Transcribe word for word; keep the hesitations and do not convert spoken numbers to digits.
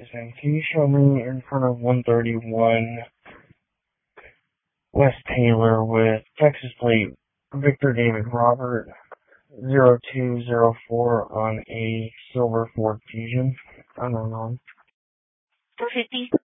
Can you show me in front of one thirty-one West Taylor with Texas plate Victor David Robert zero two zero four on a silver Ford Fusion? I don't know. four fifty.